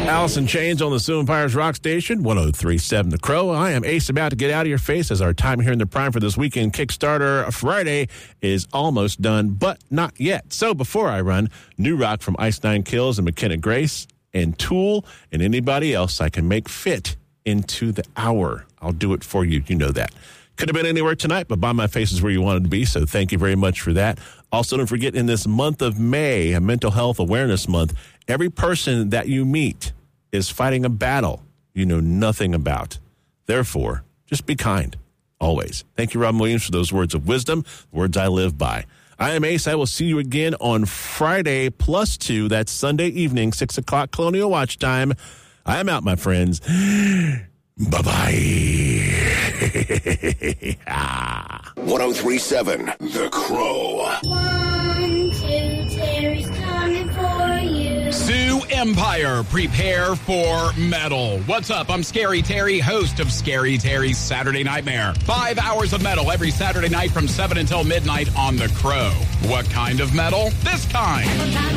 Alice in Chains on the Sioux Empires Rock Station, 103.7 The Crow. I am Ace, about to get out of your face as our time here in the prime for this weekend Kickstarter Friday is almost done, but not yet. So before I run, new rock from Ice Nine Kills and McKenna Grace and Tool and anybody else I can make fit into the hour. I'll do it for you. You know that. Could have been anywhere tonight, but By My Face is where you wanted to be, so thank you very much for that. Also, don't forget, in this month of May, a Mental Health Awareness Month, every person that you meet is fighting a battle you know nothing about. Therefore, just be kind, always. Thank you, Robin Williams, for those words of wisdom, words I live by. I am Ace. I will see you again on Friday +2. That's Sunday evening, 6 o'clock Colonial Watch Time. I am out, my friends. Bye-bye. 103.7 The Crow. 1, 2, Terry's coming for you. Sioux Empire, prepare for metal. What's up? I'm Scary Terry, host of Scary Terry's Saturday Nightmare. 5 hours of metal every Saturday night from 7 until midnight on The Crow. What kind of metal? This kind.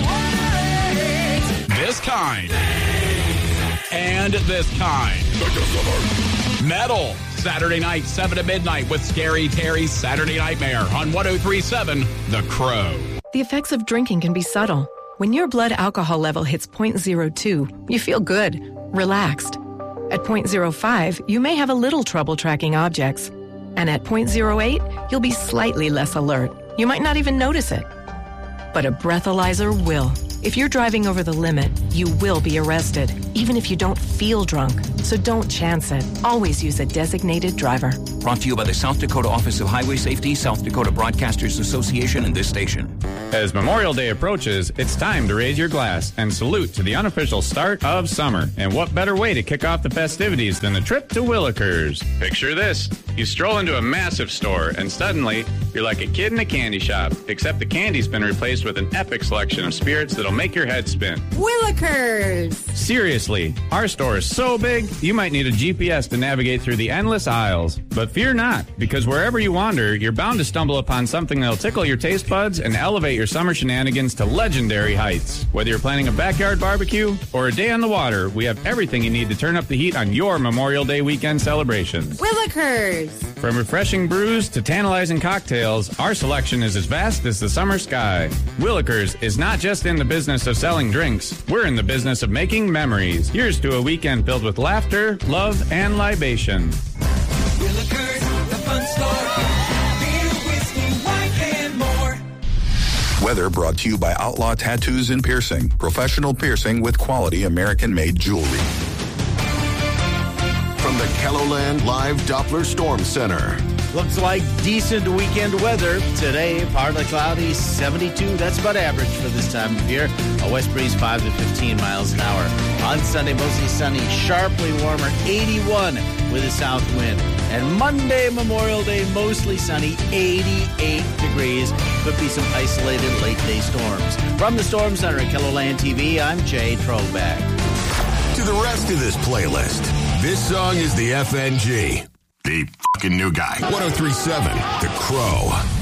This kind. And this kind. Metal. Saturday night, 7 to midnight with Scary Terry's Saturday Nightmare on 103.7 The Crow. The effects of drinking can be subtle. When your blood alcohol level hits 0.02, you feel good, relaxed. At 0.05, you may have a little trouble tracking objects. And at 0.08, you'll be slightly less alert. You might not even notice it. But a breathalyzer will. If you're driving over the limit, you will be arrested, even if you don't feel drunk. So don't chance it. Always use a designated driver. Brought to you by the South Dakota Office of Highway Safety, South Dakota Broadcasters Association, and this station. As Memorial Day approaches, it's time to raise your glass and salute to the unofficial start of summer. And what better way to kick off the festivities than a trip to Willikers? Picture this. You stroll into a massive store, and suddenly, you're like a kid in a candy shop, except the candy's been replaced with an epic selection of spirits that'll make your head spin. Willikers! Seriously, our store is so big, you might need a GPS to navigate through the endless aisles. But fear not, because wherever you wander, you're bound to stumble upon something that'll tickle your taste buds and elevate your summer shenanigans to legendary heights. Whether you're planning a backyard barbecue or a day on the water, we have everything you need to turn up the heat on your Memorial Day weekend celebrations. Willikers! From refreshing brews to tantalizing cocktails, our selection is as vast as the summer sky. Willikers is not just in the business of selling drinks. We're in the business of making memories. Here's to a weekend filled with laughter, love, and libation. Willikers, the fun store. Beer, whiskey, wine, and more. Weather brought to you by Outlaw Tattoos and Piercing. Professional piercing with quality American-made jewelry. From the KELOLAND Live Doppler Storm Center. Looks like decent weekend weather. Today, partly cloudy, 72. That's about average for this time of year. A west breeze 5 to 15 miles an hour. On Sunday, mostly sunny, sharply warmer, 81 with a south wind. And Monday, Memorial Day, mostly sunny, 88 degrees. Could be some isolated late-day storms. From the Storm Center at KELOLAND TV, I'm Jay Troback. To the rest of this playlist, this song is the FNG. The fucking new guy. 103.7 The Crow.